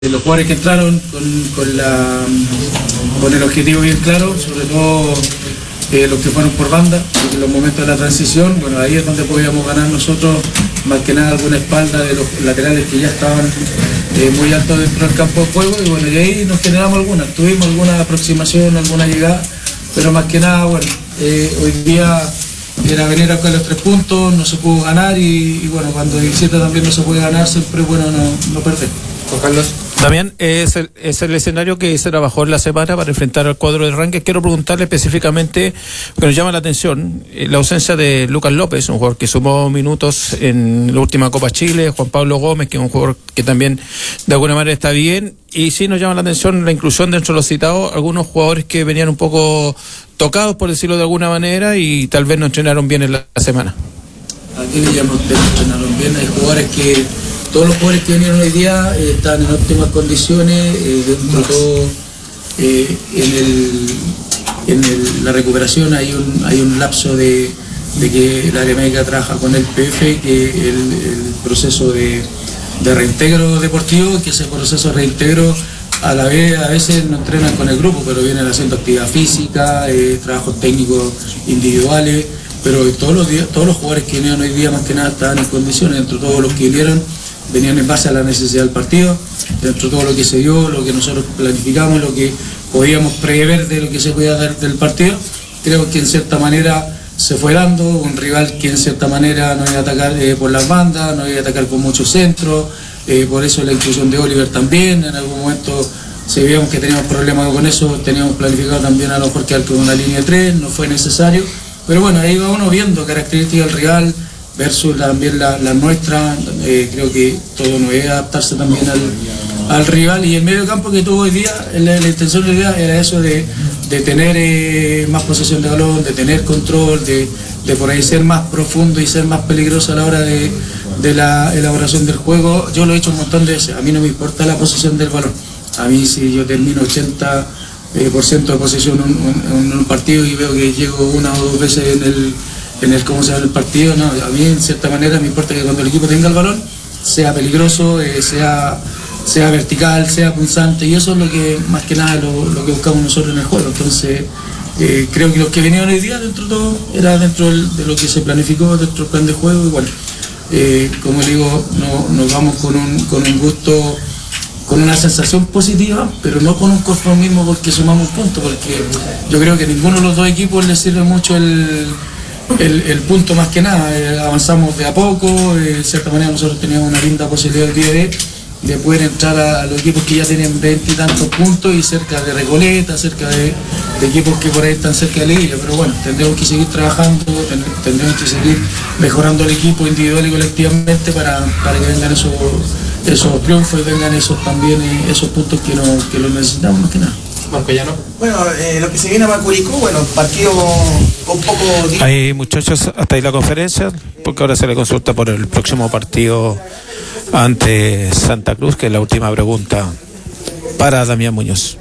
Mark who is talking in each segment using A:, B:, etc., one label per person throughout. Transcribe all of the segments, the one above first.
A: Los jugadores que entraron con el objetivo bien claro, sobre todo los que fueron por banda, en los momentos de la transición, bueno, ahí es donde podíamos ganar nosotros, más que nada alguna espalda de los laterales que ya estaban muy altos dentro del campo de juego, y bueno, y ahí nos generamos tuvimos alguna aproximación, alguna llegada, pero más que nada, bueno, hoy día era venir acá a los 3 puntos, no se pudo ganar y bueno, cuando en visita también no se puede ganar, siempre es bueno no perder.
B: Juan Carlos. También es el escenario que se trabajó en la semana para enfrentar al cuadro de Rangers. Quiero preguntarle específicamente, que nos llama la atención, la ausencia de Lucas López, un jugador que sumó minutos en la última Copa Chile, Juan Pablo Gómez, que es un jugador que también de alguna manera está bien, y sí nos llama la atención la inclusión dentro de los citados, algunos jugadores que venían un poco tocados, por decirlo de alguna manera, y tal vez no entrenaron bien en la semana.
A: Aquí le llamamos que entrenaron bien, hay jugadores que... Todos los jugadores que vinieron hoy día están en óptimas condiciones, dentro de todo en la recuperación hay un lapso de que el área médica trabaja con el PF, que el proceso de reintegro deportivo, que ese proceso de reintegro a la vez a veces no entrenan con el grupo, pero vienen haciendo actividad física, trabajos técnicos individuales, pero todos los jugadores que vinieron hoy día más que nada estaban en condiciones, dentro de todos los que vinieron venían en base a la necesidad del partido, dentro de todo lo que se dio, lo que nosotros planificamos, lo que podíamos prever de lo que se podía dar del partido. Creo que en cierta manera se fue dando, un rival que en cierta manera no iba a atacar por las bandas, no iba a atacar con muchos centros, por eso la inclusión de Oliver también, en algún momento si veíamos que teníamos problemas con eso, teníamos planificado también a lo mejor quedar con una línea de 3, no fue necesario, pero bueno, ahí va uno viendo características del rival, versus también la nuestra, creo que todo no es adaptarse también al rival, y el medio campo que tuvo hoy día, la intención de hoy día era eso de tener más posesión de balón, de tener control, de por ahí ser más profundo y ser más peligroso a la hora de la elaboración del juego. Yo lo he hecho un montón de veces, a mí no me importa la posesión del balón, a mí si yo termino 80% de posesión en un partido y veo que llego 1 o 2 veces en el cómo se va el partido, no, a mí en cierta manera me importa que cuando el equipo tenga el balón sea peligroso, sea vertical, sea punzante, y eso es lo que más que nada lo que buscamos nosotros en el juego. Entonces creo que los que vinieron hoy día dentro de todo era dentro de lo que se planificó dentro del plan de juego, y bueno, como digo, nos vamos con un gusto, con una sensación positiva, pero no con un conformismo porque sumamos un punto, porque yo creo que ninguno de los dos equipos les sirve mucho el punto, más que nada. Avanzamos de a poco, de cierta manera nosotros teníamos una linda posibilidad el día de poder entrar a los equipos que ya tienen 20 y tantos puntos, y cerca de Recoleta, cerca de equipos que por ahí están cerca de la liga, pero bueno, tendremos que seguir trabajando, tendremos que seguir mejorando el equipo individual y colectivamente para que vengan esos triunfos y vengan esos puntos que los necesitamos más que nada.
C: Marco Llano. Bueno, lo que se viene para Curicó, bueno, partido un poco...
B: Ahí, muchachos, hasta ahí la conferencia, porque ahora se le consulta por el próximo partido ante Santa Cruz, que es la última pregunta para Damián Muñoz.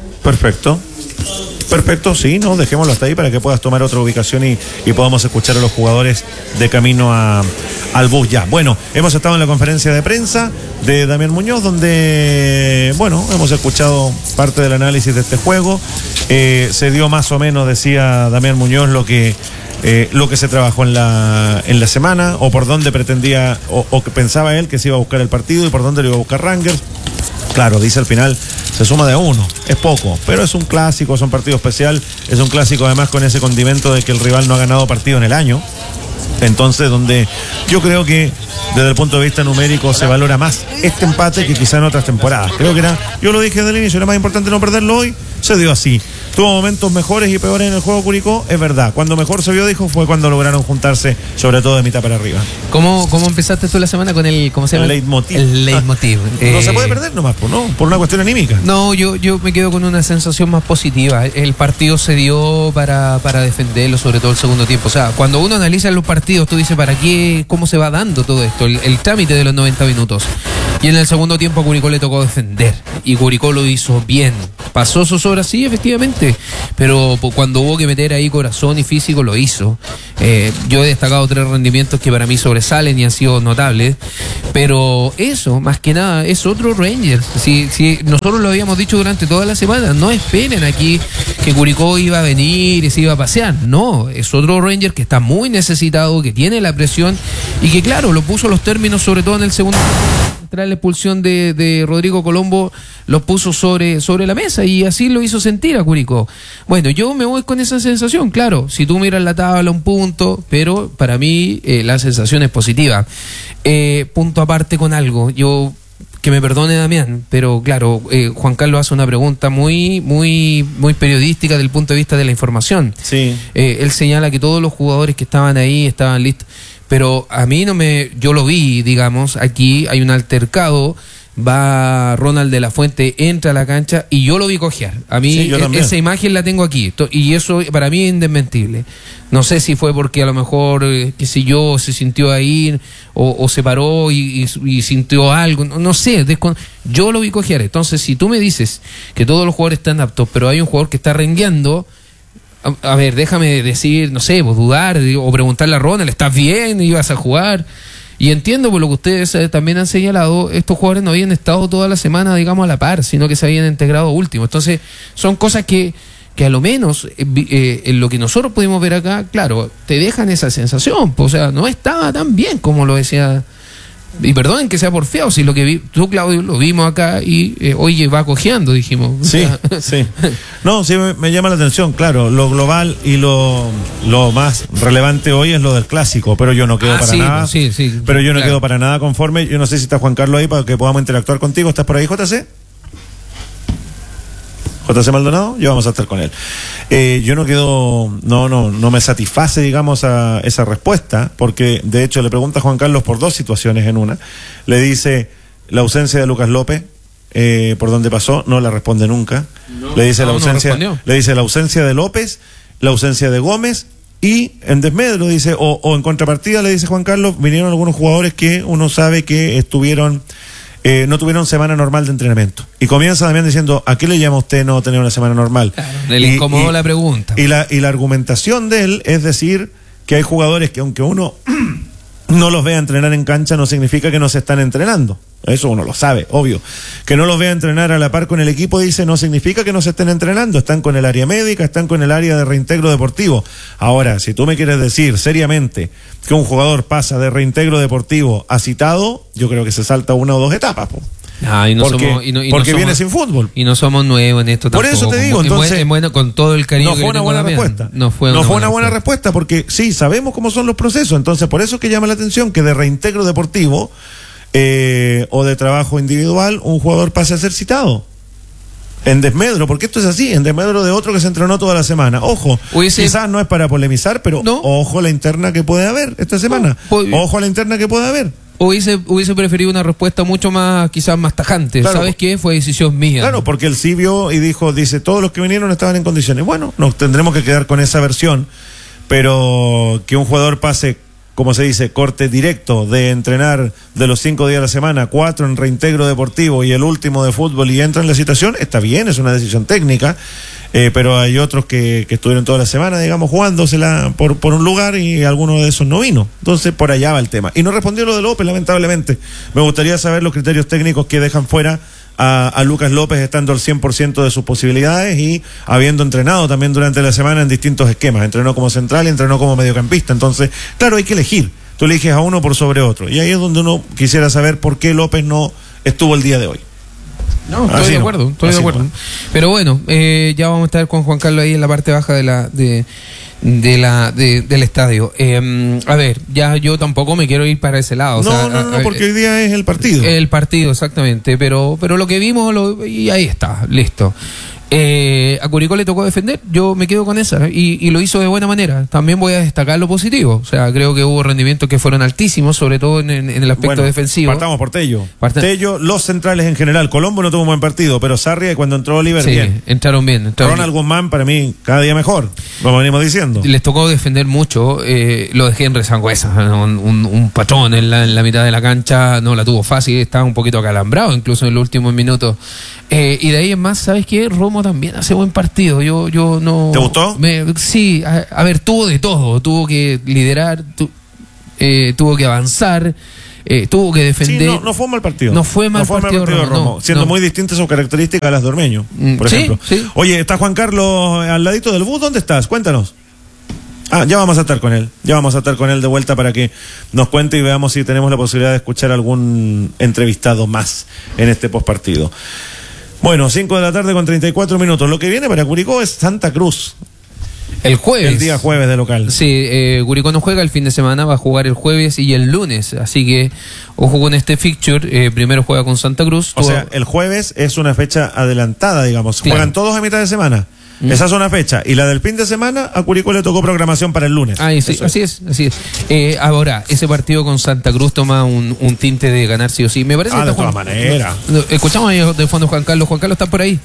D: Perfecto, sí, no, dejémoslo hasta ahí para que puedas tomar otra ubicación y podamos escuchar a los jugadores de camino al bus ya. Bueno, hemos estado en la conferencia de prensa de Damián Muñoz, donde, bueno, hemos escuchado parte del análisis de este juego. Se dio más o menos, decía Damián Muñoz, lo que se trabajó en la semana, o por dónde pretendía, o que pensaba él que se iba a buscar el partido y por dónde lo iba a buscar Rangers. Claro, dice al final, se suma de 1, es poco, pero es un clásico, es un partido especial, es un clásico además con ese condimento de que el rival no ha ganado partido en el año. Entonces, donde yo creo que desde el punto de vista numérico se valora más este empate que quizá en otras temporadas. Creo que yo lo dije desde el inicio, era más importante no perderlo hoy, se dio así. Tuvo momentos mejores y peores en el juego Curicó, es verdad. Cuando mejor se vio, dijo, fue cuando lograron juntarse, sobre todo de mitad para arriba.
E: ¿Cómo empezaste tú la semana con ¿cómo se llama?
D: El leitmotiv.
E: El leitmotiv.
D: No se puede perder nomás, ¿no? Por una cuestión anímica.
E: No, yo me quedo con una sensación más positiva. El partido se dio para defenderlo, sobre todo el segundo tiempo. O sea, cuando uno analiza los partidos, tú dices, ¿para qué? ¿Cómo se va dando todo esto? El trámite de los 90 minutos. Y en el segundo tiempo a Curicó le tocó defender. Y Curicó lo hizo bien. pasó sus horas, sí, efectivamente, pero cuando hubo que meter ahí corazón y físico lo hizo. Yo he destacado 3 rendimientos que para mí sobresalen y han sido notables, pero eso, más que nada, es otro Rangers. Si nosotros lo habíamos dicho durante toda la semana, no esperen aquí que Curicó iba a venir y se iba a pasear, no, es otro Rangers que está muy necesitado, que tiene la presión y que claro, lo puso los términos sobre todo en el segundo. Tras la expulsión de Rodrigo Colombo, los puso sobre la mesa y así lo hizo sentir a Curicó. Bueno, yo me voy con esa sensación, claro, si tú miras la tabla un punto, pero para mí la sensación es positiva. Punto aparte con algo, que me perdone Damián, pero claro, Juan Carlos hace una pregunta muy periodística desde el punto de vista de la información.
D: Sí.
E: Él señala que todos los jugadores que estaban ahí estaban listos. Pero a mí yo lo vi, digamos, aquí hay un altercado, va Ronald de la Fuente, entra a la cancha y yo lo vi cojear. A mí
D: sí,
E: esa imagen la tengo aquí y eso para mí es indesmentible. No sé si fue porque a lo mejor, qué sé yo, se sintió ahí o se paró y sintió algo, no sé, yo lo vi cojear. Entonces, si tú me dices que todos los jugadores están aptos, pero hay un jugador que está rengueando, a ver, déjame decir, no sé, dudar o preguntarle a Ronald, ¿estás bien? ¿Ibas a jugar? Y entiendo por lo que ustedes también han señalado, estos jugadores no habían estado toda la semana, digamos, a la par, sino que se habían integrado último. Entonces, son cosas que a lo menos en lo que nosotros pudimos ver acá, claro, te dejan esa sensación. O sea, no estaba tan bien como lo decía. Y perdonen que sea porfiado, si lo que tú, Claudio, lo vimos acá y oye, va cojeando, dijimos.
D: Sí, sí. No, sí me llama la atención, claro, lo global y lo más relevante hoy es lo del clásico, pero yo no quedo para nada.
E: Sí,
D: pero yo no
E: claro.
D: quedo para nada conforme. Yo no sé si está Juan Carlos ahí para que podamos interactuar contigo. ¿Estás por ahí, JC? JC Maldonado, yo vamos a estar con él. Yo no quedo, no me satisface, digamos, a esa respuesta, porque de hecho le pregunta a Juan Carlos por 2 situaciones en una. Le dice la ausencia de Lucas López, por dónde pasó, no la responde nunca. Le dice la ausencia de López, la ausencia de Gómez, y en desmedro dice, o en contrapartida le dice Juan Carlos, vinieron algunos jugadores que uno sabe que no tuvieron semana normal de entrenamiento. Y comienza también diciendo, ¿a qué le llama usted no tener una semana normal?
E: Claro, le incomodó la pregunta.
D: Y la argumentación de él es decir que hay jugadores que aunque uno no los vea entrenar en cancha, no significa que no se están entrenando. Eso uno lo sabe, obvio. Que no los vea entrenar a la par con el equipo, dice, no significa que no se estén entrenando. Están con el área médica, están con el área de reintegro deportivo. Ahora, si tú me quieres decir seriamente que un jugador pasa de reintegro deportivo a citado, yo creo que se salta 1 o 2 etapas, po. Porque viene sin fútbol.
E: Y no somos nuevos en esto tampoco.
D: Por eso te digo, entonces,
E: bueno, con todo el cariño.
D: No fue una buena respuesta.
E: No fue una buena respuesta
D: porque sí, sabemos cómo son los procesos. Entonces, por eso es que llama la atención que de reintegro deportivo o de trabajo individual, un jugador pase a ser citado. En desmedro, porque esto es así, en desmedro de otro que se entrenó toda la semana. Ojo, quizás no es para polemizar, pero ojo la interna que puede haber esta semana. Ojo a la interna que puede haber.
E: Hubiese preferido una respuesta mucho más, quizás más tajante. Claro. ¿Sabes qué? Fue decisión mía.
D: Claro, porque él sí vio y dice, todos los que vinieron estaban en condiciones. Bueno, nos tendremos que quedar con esa versión, pero que un jugador pase, como se dice, corte directo de entrenar de los 5 días a la semana, 4 en reintegro deportivo y el último de fútbol y entra en la citación, está bien, es una decisión técnica, pero hay otros que estuvieron toda la semana, digamos, jugándosela por un lugar y alguno de esos no vino. Entonces, por allá va el tema. Y no respondió lo de López, lamentablemente. Me gustaría saber los criterios técnicos que dejan fuera a Lucas López estando al 100% de sus posibilidades y habiendo entrenado también durante la semana en distintos esquemas. Entrenó como central y entrenó como mediocampista. Entonces, claro, hay que elegir. Tú eliges a uno por sobre otro. Y ahí es donde uno quisiera saber por qué López no estuvo el día de hoy.
E: No, estoy de acuerdo. Pero bueno, ya vamos a estar con Juan Carlos ahí en la parte baja del estadio. A ver, ya yo tampoco me quiero ir para ese lado.
D: No, porque hoy día es el partido.
E: El partido, exactamente. Pero lo que vimos, y ahí está, listo. A Curicó le tocó defender, yo me quedo con esa y lo hizo de buena manera. También voy a destacar lo positivo, o sea, creo que hubo rendimientos que fueron altísimos, sobre todo en el aspecto defensivo.
D: Partamos por Tello. Tello, los centrales en general. Colombo no tuvo un buen partido, pero Sarria, cuando entró Oliver,
E: sí,
D: bien.
E: Entraron bien.
D: Ronald Guzmán, para mí, cada día mejor, como venimos diciendo.
E: Les tocó defender mucho, lo de Henry Sangüesa, un patrón en la mitad de la cancha, no la tuvo fácil, estaba un poquito acalambrado incluso en los últimos minutos. Y de ahí en más, ¿sabes qué? Romo Coamo también hace buen partido. Yo no.
D: ¿Te gustó?
E: Sí, a ver, tuvo de todo. Tuvo que liderar, tuvo que avanzar, tuvo que defender.
D: Sí, no fue un mal partido.
E: No fue mal partido
D: de Romo, siendo muy distintas sus características a las de Ormeño, por ejemplo.
E: Sí.
D: Oye, está Juan Carlos al ladito del bus. ¿Dónde estás? Cuéntanos. Ya vamos a estar con él. Ya vamos a estar con él de vuelta para que nos cuente y veamos si tenemos la posibilidad de escuchar algún entrevistado más en este postpartido. Bueno, 5 de la tarde con 34 minutos. Lo que viene para Curicó es Santa Cruz.
E: El jueves.
D: El día jueves de local.
E: Sí, Curicó no juega el fin de semana, va a jugar el jueves y el lunes. Así que, ojo con este fixture. Primero juega con Santa Cruz.
D: O sea, el jueves es una fecha adelantada, digamos.
E: Claro.
D: Juegan todos a mitad de semana. Esa es una fecha. Y la del fin de semana, a Curicó le tocó programación para el lunes.
E: Sí, así es. Ahora, ese partido con Santa Cruz toma un tinte de ganar sí o sí. Me parece que
D: de todas maneras.
E: Escuchamos ahí de fondo Juan Carlos. Juan Carlos, ¿está por ahí?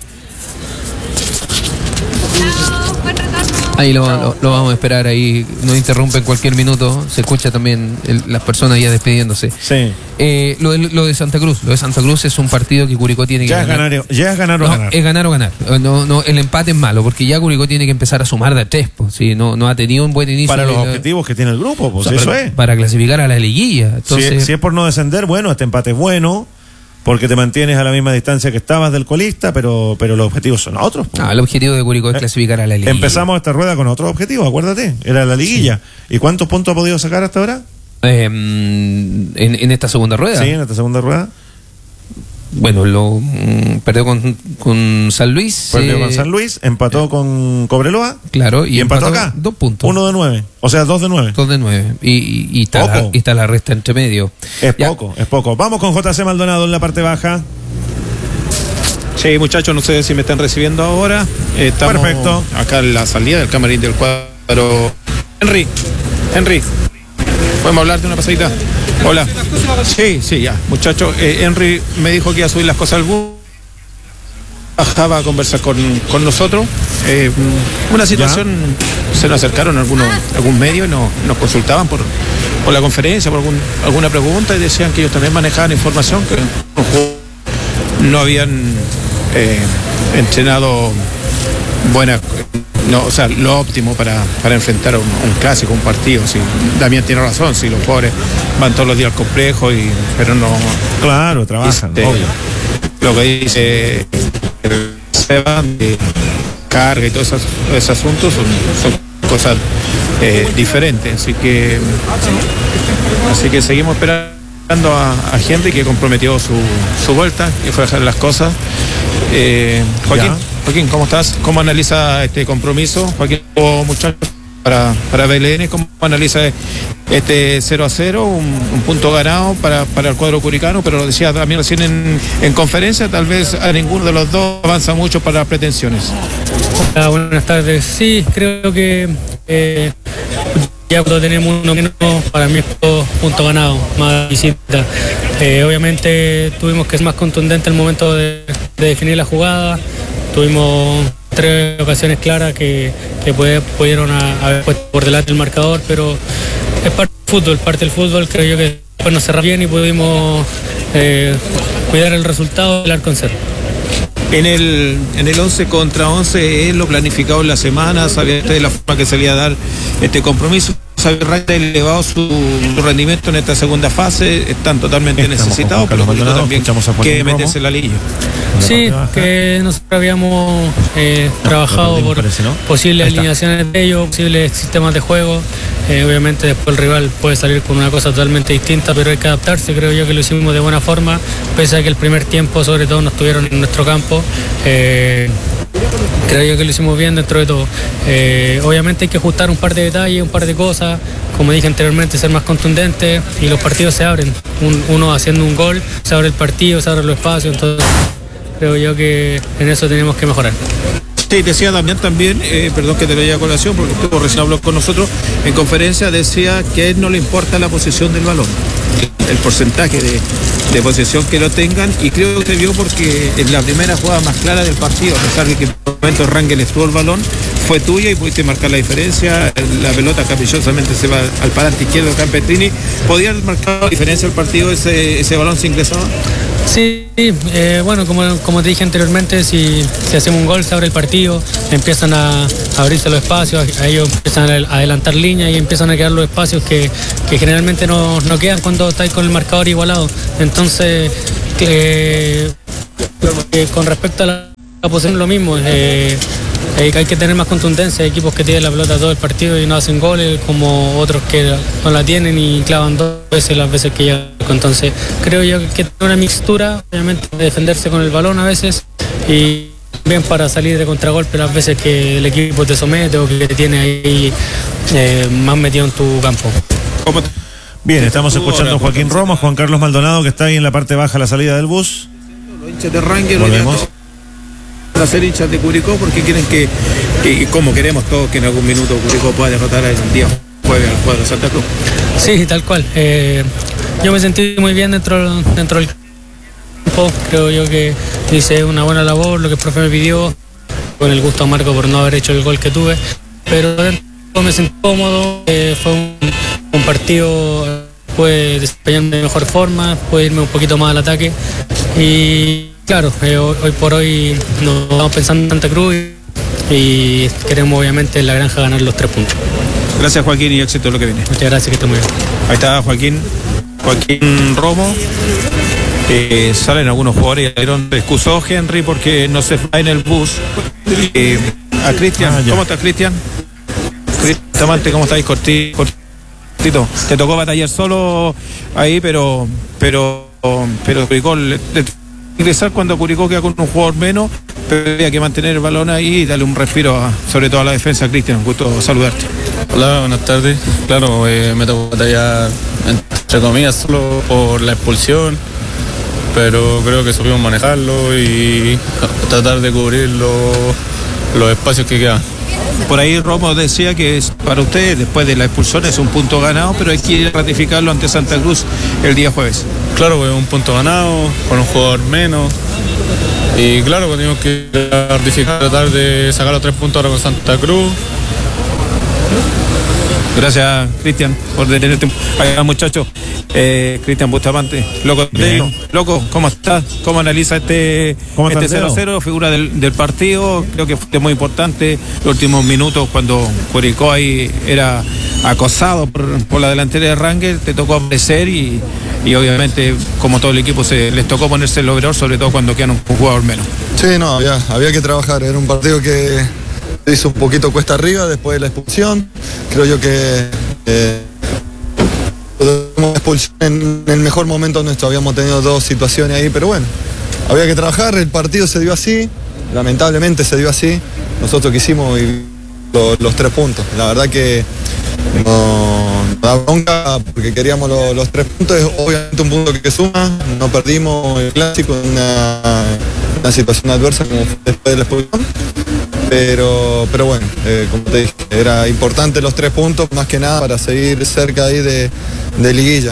E: Ahí lo vamos a esperar, ahí nos interrumpe en cualquier minuto, se escucha también las personas ya despidiéndose.
D: Sí.
E: Lo de Santa Cruz es un partido que Curicó tiene que ganar.
D: Ya es ganar o ganar.
E: Es ganar o ganar. No, el empate es malo, porque ya Curicó tiene que empezar a sumar de a 3, pues, sí, no ha tenido un buen inicio.
D: Para los objetivos que tiene el grupo, pues eso es.
E: Para clasificar a la liguilla. Entonces,
D: si es por no descender, bueno, este empate es bueno, porque te mantienes a la misma distancia que estabas del colista, pero los objetivos son otros.
E: El objetivo de Curicó es clasificar a la liguilla.
D: Empezamos esta rueda con otro objetivo, acuérdate, era la liguilla. Sí. ¿Y cuántos puntos ha podido sacar hasta ahora?
E: En esta segunda rueda.
D: Sí, en esta segunda rueda.
E: Bueno, perdió con San Luis.
D: Perdió con San Luis, empató con Cobreloa.
E: Claro, y
D: empató acá.
E: 2 puntos.
D: 1 de 9. O sea, 2 de 9.
E: 2 de 9. Y está la resta entre medio.
D: Es poco. Vamos con JC Maldonado en la parte baja.
F: Sí, muchachos, no sé si me están recibiendo ahora. Estamos
D: perfecto.
F: Acá en la salida del camarín del cuadro. Henry. ¿Podemos hablar de una pasadita? Hola. Sí, ya. Muchachos, Henry me dijo que iba a subir las cosas al bus. Bajaba a conversar con nosotros. Una situación, se nos acercaron algún medio y nos consultaban por la conferencia, por alguna pregunta, y decían que ellos también manejaban información que no habían entrenado lo óptimo para enfrentar un clásico, un partido. Sí, Damián tiene razón, si los pobres van todos los días al complejo, pero no.
D: Claro, trabajan, obvio.
F: Lo que dice Seban de carga y todos esos asuntos son cosas diferentes, así que seguimos esperando a Henry, que comprometió su vuelta, que fue a hacer las cosas. Joaquín, ¿cómo estás? ¿Cómo analiza este compromiso? Joaquín, muchachos, para BLN, ¿cómo analiza este 0-0, un punto ganado para el cuadro curicano? Pero lo decía también recién en conferencia, tal vez a ninguno de los dos avanza mucho para las pretensiones.
G: Buenas tardes. Sí, creo que ya cuando tenemos uno menos, para mí es todo punto ganado, más visita. Obviamente tuvimos que ser más contundentes al momento de definir la jugada. Tuvimos 3 ocasiones claras que pudieron haber puesto por delante el marcador, pero es parte del fútbol. Creo yo que después nos cerramos bien y pudimos cuidar el resultado del arco en cero.
F: En el 11 contra 11, ¿es lo planificado en la semana? ¿Sabía usted de la forma que se le iba a dar este compromiso? ¿Sabía que ha elevado su rendimiento en esta segunda fase? Están totalmente necesitados, pero también que meterse en la liguilla.
G: Sí, que nosotros habíamos trabajado por posibles alineaciones de ellos, posibles sistemas de juego. Obviamente después el rival puede salir con una cosa totalmente distinta, pero hay que adaptarse. Creo yo que lo hicimos de buena forma, pese a que el primer tiempo sobre todo nos tuvieron en nuestro campo. Creo yo que lo hicimos bien dentro de todo. Obviamente hay que ajustar un par de detalles, un par de cosas, como dije anteriormente, ser más contundente, y los partidos se abren. Uno haciendo un gol, se abre el partido, se abren los espacios, entonces creo yo que en eso tenemos que mejorar.
F: Sí, decía Damián también, perdón que te lo lleve a colación, porque usted recién habló con nosotros en conferencia, decía que a él no le importa la posición del balón, el porcentaje de posesión que lo tengan, y creo que se vio porque en la primera jugada más clara del partido, a pesar de que en el momento Rangel estuvo el balón, fue tuya y pudiste marcar la diferencia. La pelota caprichosamente se va al parante izquierdo de Campestrini. ¿Podía haber marcado la diferencia del partido ese balón se ingresaba?
G: Sí, bueno, como te dije anteriormente, si hacemos un gol se abre el partido, empiezan a abrirse los espacios, a ellos empiezan a adelantar líneas y empiezan a quedar los espacios que generalmente no quedan cuando estáis con el marcador igualado. Entonces, con respecto a la posesión, lo mismo. Hay que tener más contundencia. Hay equipos que tienen la pelota todo el partido y no hacen goles, como otros que no la tienen y clavan 2 veces las veces que llegan. Entonces creo yo que es una mixtura, obviamente, de defenderse con el balón a veces y bien para salir de contragolpe las veces que el equipo te somete o que te tiene ahí más metido en tu campo.
D: Bien, estamos escuchando a Joaquín Romo, Juan Carlos Maldonado, que está ahí en la parte baja a la salida del bus.
F: Los hinchas de Rangel
D: Volvemos.
F: a ser hinchas de Curicó porque quieren que como queremos todos, que en algún minuto Curicó pueda derrotar el día jueves al cuadro de Santa Cruz.
G: Sí, tal cual. Yo me sentí muy bien dentro del campo. Creo yo que hice una buena labor, lo que el profe me pidió, con el gusto amargo por no haber hecho el gol que tuve, pero dentro me sentí cómodo. Fue un partido, pude desempeñarme de mejor forma, pude irme un poquito más al ataque y claro, hoy por hoy nos estamos pensando en Santa Cruz y queremos obviamente en la granja ganar los 3 puntos.
F: Gracias, Joaquín, y éxito en lo que viene.
G: Muchas gracias, que esté muy bien.
F: Ahí está Joaquín Romo. Salen algunos jugadores y excusó Henry porque no se fue en el bus. A Cristian, ¿cómo estás, Cristian? Cristian, ¿cómo estáis? Cortito. Te tocó batallar solo ahí, pero Curicó ingresar cuando Curicó queda con un jugador menos, pero había que mantener el balón ahí y darle un respiro sobre todo a la defensa. Cristian, gusto saludarte.
H: Hola, buenas tardes. Claro, me tocó batallar entre comillas solo por la expulsión, pero creo que supimos manejarlo y tratar de cubrir los espacios que quedan.
F: Por ahí Romo decía que para ustedes después de la expulsión es un punto ganado, pero hay que ratificarlo ante Santa Cruz el día jueves.
H: Claro, pues un punto ganado, con un jugador menos. Y claro, pues tenemos que ratificar, tratar de sacar los 3 puntos ahora con Santa Cruz.
F: Gracias, Cristian, por detenerte. Ahí va, muchachos. Cristian Bustamante, loco, ¿cómo estás? ¿Cómo analiza este 0-0? Figura del partido, creo que fue muy importante los últimos minutos cuando Curicó ahí era acosado por la delantera de Rangel, te tocó aparecer y obviamente como todo el equipo les tocó ponerse el overall, sobre todo cuando quedan un jugador menos.
I: Sí, no, había que trabajar, era un partido que hizo un poquito cuesta arriba después de la expulsión. Creo yo que expulsión en el mejor momento nuestro, habíamos tenido 2 situaciones ahí, pero bueno, había que trabajar, el partido se dio así, lamentablemente se dio así, nosotros quisimos los 3 puntos, la verdad que nos da bronca porque queríamos los 3 puntos, es obviamente un punto que suma, no perdimos el clásico en una situación adversa como fue después de la expulsión. Pero bueno, como te dije, era importante los 3 puntos, más que nada para seguir cerca ahí de liguilla.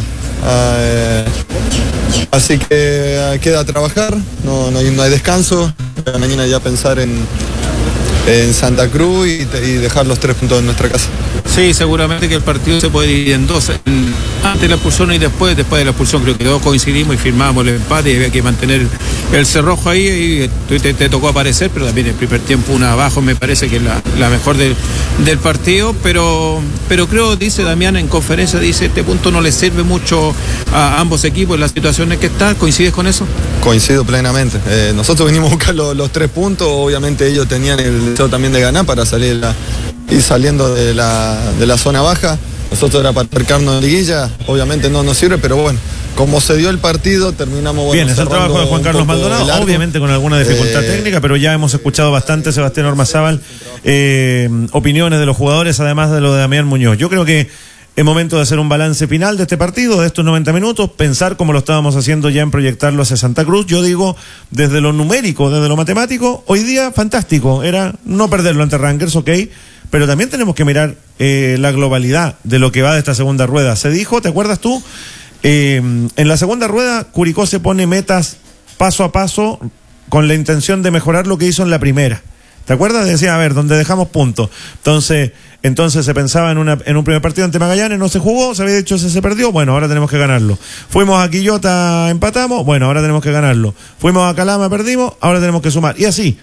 I: Así que queda a trabajar, no hay descanso, mañana ya pensar en Santa Cruz y dejar los 3 puntos en nuestra casa.
F: Sí, seguramente que el partido se puede dividir en 2, antes de la expulsión y después de la expulsión. Creo que todos coincidimos y firmamos el empate y había que mantener el cerrojo ahí y te tocó aparecer, pero también el primer tiempo una abajo me parece que es la mejor del partido, pero creo, dice Damián en conferencia, dice este punto no le sirve mucho a ambos equipos en las situaciones que están. ¿Coincides con eso?
I: Coincido plenamente. Nosotros venimos a buscar los 3 puntos, obviamente ellos tenían el deseo también de ganar para salir ir saliendo de la zona baja. Nosotros era para acercarnos a liguilla, obviamente no nos sirve, pero bueno, como se dio el partido, terminamos...
D: Bien, es el trabajo de Juan Carlos Maldonado, obviamente con alguna dificultad técnica, pero ya hemos escuchado bastante, Sebastián Ormazábal, opiniones de los jugadores, además de lo de Damián Muñoz. Yo creo que es momento de hacer un balance final de este partido, de estos 90 minutos, pensar como lo estábamos haciendo ya en proyectarlo hacia Santa Cruz. Yo digo, desde lo numérico, desde lo matemático, hoy día fantástico, era no perderlo ante Rangers, ok, pero también tenemos que mirar la globalidad de lo que va de esta segunda rueda. Se dijo, ¿te acuerdas tú? En la segunda rueda, Curicó se pone metas paso a paso con la intención de mejorar lo que hizo en la primera. ¿Te acuerdas? Decía, a ver, donde dejamos puntos. Entonces se pensaba en un primer partido ante Magallanes, no se jugó, se había dicho se perdió, bueno, ahora tenemos que ganarlo. Fuimos a Quillota, empatamos, bueno, ahora tenemos que ganarlo. Fuimos a Calama, perdimos, ahora tenemos que sumar. Y así.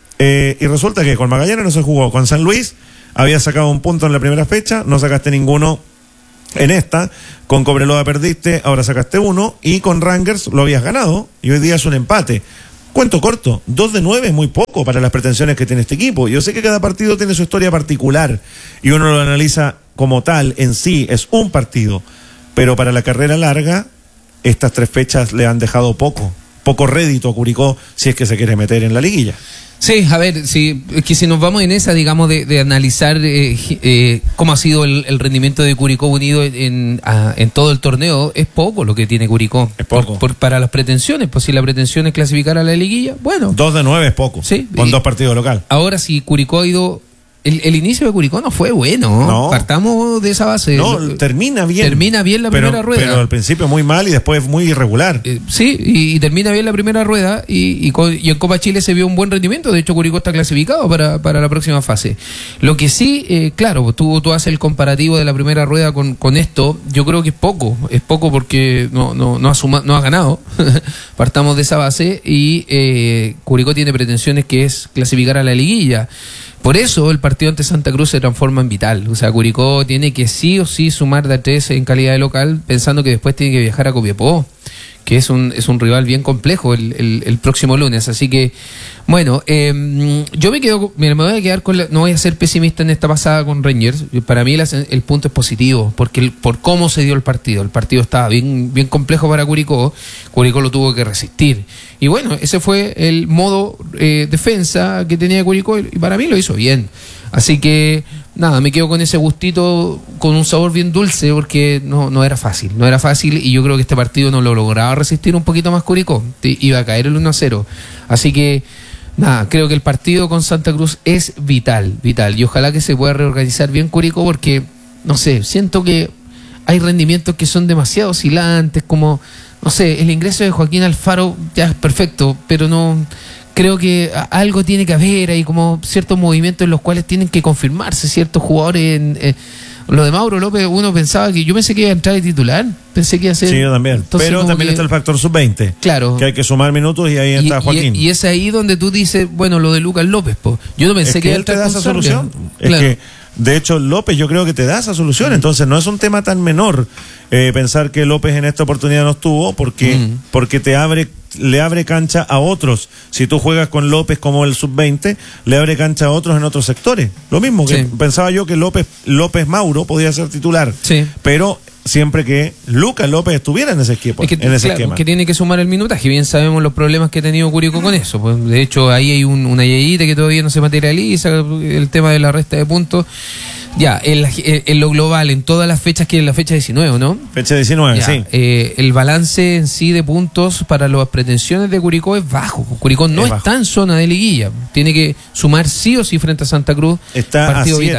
D: Y resulta que con Magallanes no se jugó, con San Luis había sacado un punto en la primera fecha, no sacaste ninguno en esta, con Cobreloa perdiste, ahora sacaste uno, y con Rangers lo habías ganado, y hoy día es un empate. Cuento corto, 2 de 9 es muy poco para las pretensiones que tiene este equipo. Yo sé que cada partido tiene su historia particular, y uno lo analiza como tal, en sí, es un partido, pero para la carrera larga, estas 3 fechas le han dejado poco rédito a Curicó, si es que se quiere meter en la liguilla.
E: Sí, a ver, que si nos vamos en esa, digamos, de analizar cómo ha sido el rendimiento de Curicó Unido en todo el torneo, es poco lo que tiene Curicó.
D: Es poco.
E: Para las pretensiones, pues si la pretensión es clasificar a la liguilla, bueno.
D: 2 de 9 es poco,
E: sí,
D: con 2 partidos local.
E: Ahora, si Curicó ha ido... El inicio de Curicó no fue bueno.
D: No.
E: Partamos de esa base.
D: No, termina bien.
E: Termina bien la primera rueda.
D: Pero al principio muy mal y después muy irregular.
E: Sí, y termina bien la primera rueda y en Copa Chile se vio un buen rendimiento. De hecho, Curicó está clasificado para la próxima fase. Lo que sí, claro, tú haces el comparativo de la primera rueda con esto. Yo creo que es poco. Es poco porque no ha ganado. Partamos de esa base y Curicó tiene pretensiones que es clasificar a la liguilla. Por eso el partido ante Santa Cruz se transforma en vital. O sea, Curicó tiene que sí o sí sumar de a 3 en calidad de local, pensando que después tiene que viajar a Copiapó, que es un rival bien complejo el próximo lunes. Así que, bueno, yo me voy a quedar no voy a ser pesimista en esta pasada con Rangers. Para mí el punto es positivo, porque por cómo se dio el partido. El partido estaba bien complejo para Curicó. Curicó lo tuvo que resistir. Y bueno, ese fue el modo defensa que tenía Curicó, y para mí lo hizo bien. Así que, nada, me quedo con ese gustito, con un sabor bien dulce, porque no era fácil, y yo creo que este partido no lo lograba resistir un poquito más Curicó, iba a caer el 1-0, así que, nada, creo que el partido con Santa Cruz es vital, y ojalá que se pueda reorganizar bien Curicó, porque, no sé, siento que hay rendimientos que son demasiado oscilantes, como, no sé, el ingreso de Joaquín Alfaro ya es perfecto, pero no... Creo que algo tiene que haber, hay como ciertos movimientos en los cuales tienen que confirmarse ciertos jugadores. Lo de Mauro López, yo pensé que iba a entrar de titular, pensé que iba a ser...
D: Sí, yo también,
E: entonces,
D: pero también está el factor sub-20.
E: Claro.
D: Que hay que sumar minutos y ahí está Joaquín.
E: Y es ahí donde tú dices, bueno, lo de Lucas López, yo no pensé que iba a
D: él te
E: entrar
D: da esa solución.
E: Claro.
D: Es que, de hecho, López yo creo que te da esa solución, entonces no es un tema tan menor pensar que López en esta oportunidad no estuvo, porque le abre cancha a otros. Si tú juegas con López como el sub-20, le abre cancha a otros en otros sectores. Lo mismo que pensaba yo que López Mauro podía ser titular, pero siempre que Lucas López estuviera en ese equipo, en ese esquema.
E: Que tiene que sumar el minutaje. Bien sabemos los problemas que ha tenido Curicó con eso. Pues, de hecho, ahí hay una yeyita que todavía no se materializa, el tema de la resta de puntos. Ya, en lo global, en todas las fechas, que es la fecha 19, ¿no?
D: Fecha 19,
E: ya,
D: sí.
E: El balance en sí de puntos para las pretensiones de Curicó es bajo. Curicó no está en zona de liguilla. Tiene que sumar sí o sí frente a Santa Cruz.
D: Está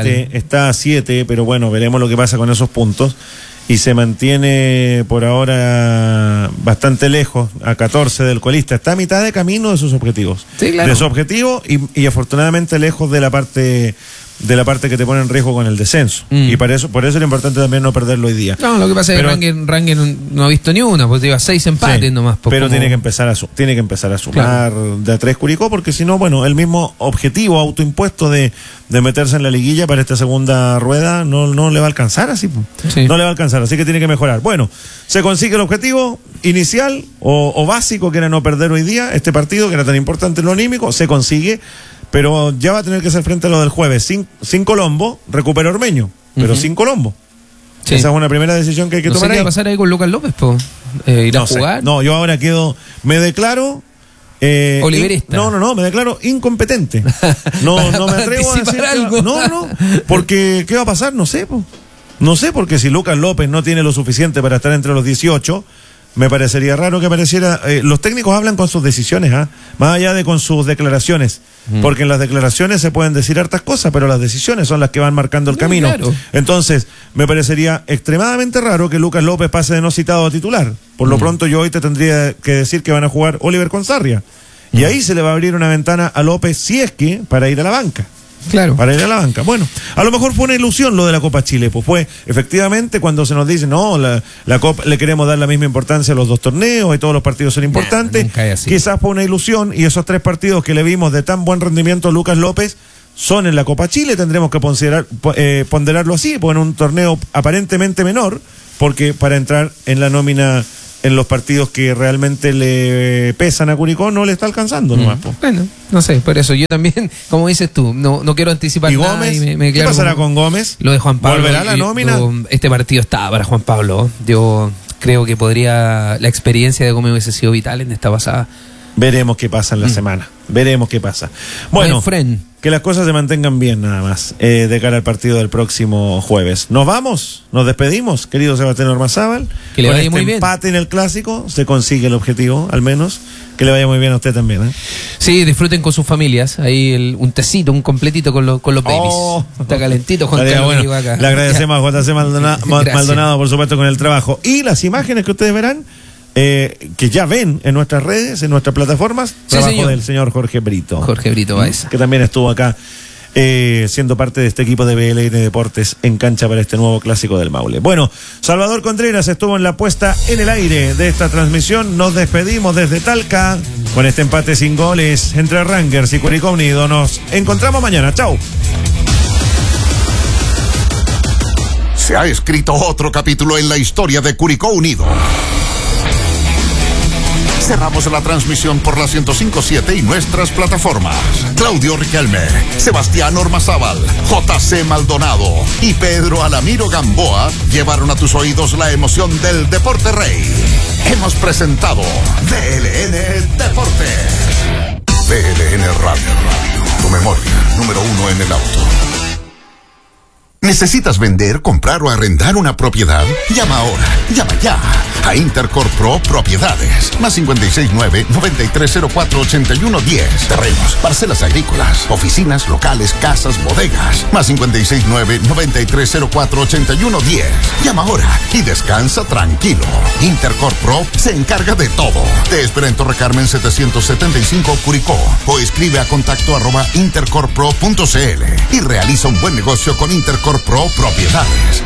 D: a 7, pero bueno, veremos lo que pasa con esos puntos. Y se mantiene por ahora bastante lejos, a 14 del colista. Está a mitad de camino de sus objetivos.
E: Sí, claro.
D: De su objetivo y afortunadamente lejos de la parte que te pone en riesgo con el descenso. Y por eso es lo importante también no perderlo hoy día.
E: No, lo que pasa es que Rangel no ha visto ni una, pues lleva 6 empates nomás.
D: Pero tiene que empezar a sumar de a 3 Curicó, porque si no, bueno, el mismo objetivo autoimpuesto de meterse en la liguilla para esta segunda rueda no le va a alcanzar así. Sí. No le va a alcanzar, así que tiene que mejorar. Bueno, se consigue el objetivo inicial o básico, que era no perder hoy día este partido, que era tan importante en lo anímico, se consigue. Pero ya va a tener que hacer frente a lo del jueves. Sin Colombo, recupera Ormeño, pero sin Colombo. Sí. Esa es una primera decisión que hay que tomar.
E: No sé qué va a pasar ahí con Lucas López, ¿ir a jugar?
D: No, yo ahora me declaro...
E: Oliverista.
D: No, me declaro incompetente. No me atrevo a decir
E: algo.
D: No, porque ¿qué va a pasar? No sé, No sé, porque si Lucas López no tiene lo suficiente para estar entre los 18... Me parecería raro que apareciera. Los técnicos hablan con sus decisiones, más allá de con sus declaraciones, porque en las declaraciones se pueden decir hartas cosas, pero las decisiones son las que van marcando el camino.
E: Claro.
D: Entonces, me parecería extremadamente raro que Lucas López pase de no citado a titular. Por lo pronto, yo hoy te tendría que decir que van a jugar Oliver Consarria Y ahí se le va a abrir una ventana a López, si es que, para ir a la banca.
E: Claro.
D: Para ir a la banca. Bueno, a lo mejor fue una ilusión lo de la Copa Chile, pues fue efectivamente cuando se nos dice, no, la Copa le queremos dar la misma importancia a los dos torneos y todos los partidos son importantes.
E: Nunca es así.
D: Quizás fue una ilusión y esos 3 partidos que le vimos de tan buen rendimiento a Lucas López son en la Copa Chile, tendremos que ponderarlo así, pues en un torneo aparentemente menor, porque para entrar en la nómina en los partidos que realmente le pesan a Curicó no le está alcanzando nomás.
E: Bueno, no sé, por eso yo también, como dices tú, no quiero anticipar
D: ¿Y
E: nada.
D: Gómez?
E: ¿Qué
D: ¿Qué pasará con Gómez?
E: Lo de Juan Pablo.
D: ¿Volverá a la nómina?
E: Este partido estaba para Juan Pablo. Yo creo que la experiencia de Gómez hubiese sido vital en esta pasada.
D: Veremos qué pasa en la semana. Veremos qué pasa. Bueno, que las cosas se mantengan bien nada más de cara al partido del próximo jueves. ¿Nos vamos? ¿Nos despedimos, querido Sebastián Ormazábal?
E: Que le
D: Con
E: vaya
D: este
E: muy bien.
D: empate en el Clásico se consigue el objetivo, al menos. Que le vaya muy bien a usted también, ¿eh?
E: Sí, disfruten con sus familias. Ahí un tecito, un completito con los babies. Está calentito, Juan Carlos.
D: Bueno,
E: acá.
D: le agradecemos a JC Maldonado, por supuesto, con el trabajo. Y las imágenes que ustedes verán, que ya ven en nuestras redes, en nuestras plataformas, trabajo del señor Jorge Brito.
E: Jorge Brito Baeza.
D: Que también estuvo acá siendo parte de este equipo de BLN Deportes en cancha para este nuevo Clásico del Maule. Bueno, Salvador Contreras estuvo en la puesta en el aire de esta transmisión. Nos despedimos desde Talca con este empate sin goles entre Rangers y Curicó Unido. Nos encontramos mañana. Chau.
J: Se ha escrito otro capítulo en la historia de Curicó Unido. Cerramos la transmisión por la 105.7 y nuestras plataformas. Claudio Riquelme, Sebastián Ormazábal, JC Maldonado y Pedro Alamiro Gamboa llevaron a tus oídos la emoción del Deporte Rey. Hemos presentado DLN Deportes. DLN Radio, tu memoria número 1 en el auto. ¿Necesitas vender, comprar o arrendar una propiedad? Llama ahora, llama ya a Intercorp Pro Propiedades. Más 569-9304-8110. Terrenos, parcelas agrícolas, oficinas, locales, casas, bodegas. Más 569-9304-8110. Llama ahora y descansa tranquilo. Intercorp Pro se encarga de todo. Te espera en Torre Carmen 775 Curicó o escribe a contacto@intercorppro.cl y realiza un buen negocio con Intercorp Pro Propiedades.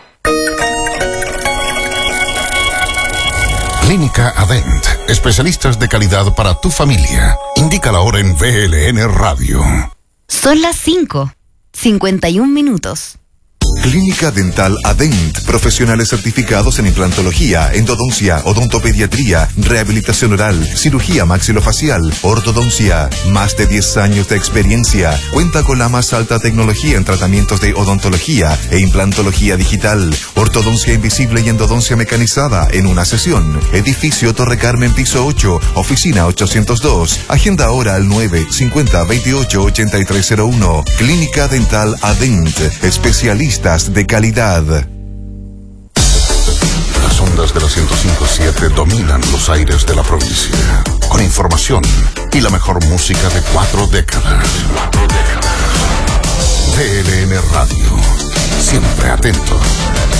J: Clínica Adent, especialistas de calidad para tu familia. Indica la hora en VLN Radio.
K: Son las 5:51 minutos.
L: Clínica Dental Adent, profesionales certificados en implantología, endodoncia, odontopediatría, rehabilitación oral, cirugía maxilofacial, ortodoncia. Más de 10 años de experiencia. Cuenta con la más alta tecnología en tratamientos de odontología e implantología digital, ortodoncia invisible y endodoncia mecanizada en una sesión. Edificio Torre Carmen, piso 8, oficina 802. Agenda ahora al 950-28-8301. Clínica Dental Adent, especialistas de calidad.
J: Las ondas de la 105.7 dominan los aires de la provincia, con información y la mejor música de 4 décadas. DLN Radio, siempre atento.